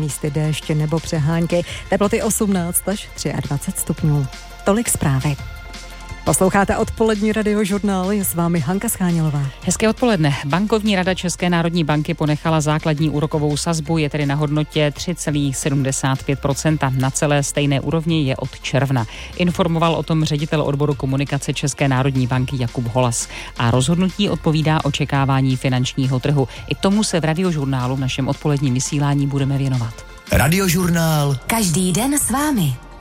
místy déšť nebo přehánky. Teploty 18 až 23 stupňů. Tolik zprávy. Posloucháte odpolední radiožurnál, je s vámi Hanka Schánělová. Hezké odpoledne. Bankovní rada České národní banky ponechala základní úrokovou sazbu, je tedy na hodnotě 3,75%. Na celé stejné úrovni je od června. Informoval o tom ředitel odboru komunikace České národní banky Jakub Holas. A rozhodnutí odpovídá očekávání finančního trhu. I tomu se v radiožurnálu v našem odpoledním vysílání budeme věnovat. Radiožurnál. Každý den s vámi.